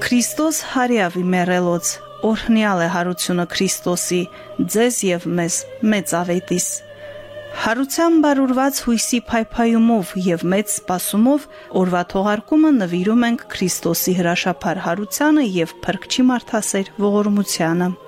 Քրիստոս հարյավի մեռելոց, օրհնյալ է հարությունը Քրիստոսի, ձեզ և մեզ մեծ ավետիս։ Հարության բարուրված հույսի փայփայումով և մեծ սպասումով օրվա թողարկումը նվիրում ենք Քրիստոսի հրաշափար հարությանը և Փրկչի մարդասեր ողորմությանը։